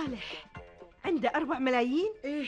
صالح عنده 4 ملايين؟ ايه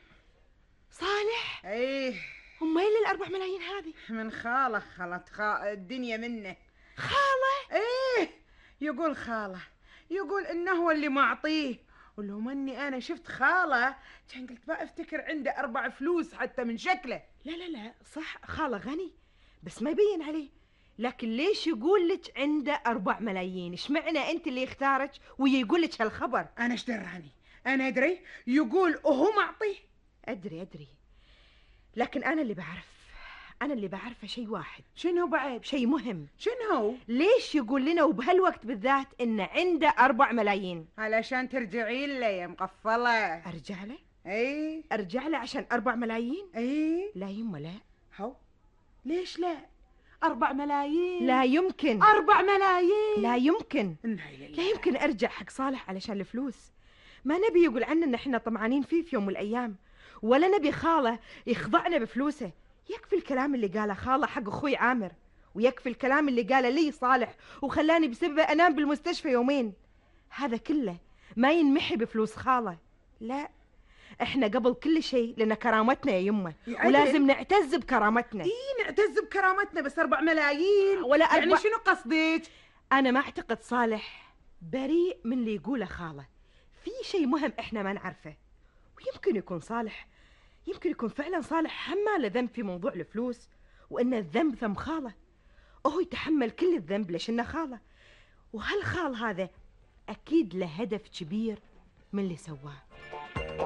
صالح؟ ايه هم ايه ال4 ملايين هذه؟ من خاله، خلت الدنيا منه. خالة؟ ايه يقول خاله، يقول انه هو اللي معطيه. ولو مني انا شفت خاله كان قلت ما افتكر عنده 4 فلوس حتى من شكله. لا صح، خالة غني بس ما يبين عليه، لكن ليش يقول لك عنده 4 ملايين؟ ايش معنى انت اللي اختارك ويقول لك هالخبر؟ انا ايش دراني؟ انا ادري يقول وهو معطيه. ادري لكن انا اللي بعرفه شيء واحد. شنو بعد؟ شيء مهم. شنو؟ ليش يقول لنا وبهالوقت بالذات انه عنده 4 ملايين؟ علشان ترجعين له يا مقفله. ارجع له؟ ايه ارجع له عشان 4 ملايين؟ ايه لا يما لا. هو ليش لا؟ 4 ملايين؟ لا يمكن. 4 ملايين؟ لا يمكن. لا لا يمكن ارجع حق صالح علشان الفلوس. ما نبي يقول عنا ان احنا طمعانين فيه في يوم من الايام، ولا نبي خاله يخضعنا بفلوسه. يكفي الكلام اللي قاله خاله حق اخوي عامر، ويكفي الكلام اللي قاله لي صالح وخلاني بسببه انام بالمستشفى يومين. هذا كله ما ينمحي بفلوس خاله. لا، احنا قبل كل شيء لنا كرامتنا يا يمه، ولازم نعتز بكرامتنا. ايه نعتز بكرامتنا، بس 4 ملايين ولا يعني شنو قصدك؟ انا ما اعتقد صالح بريء من اللي يقوله خاله. في شيء مهم احنا ما نعرفه، ويمكن يكون فعلا صالح حمال ذنب في موضوع الفلوس، وان الذنب ذنب خاله، وهو يتحمل كل الذنب ليش انه خاله. وهالخال هذا اكيد له هدف كبير من اللي سواه.